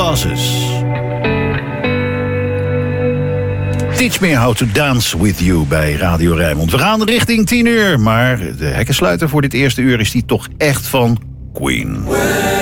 Glasses. Teach me how to dance with you bij Radio Rijnmond. We gaan richting 10 uur, maar de hekkensluiter voor dit eerste uur is die toch echt van Queen.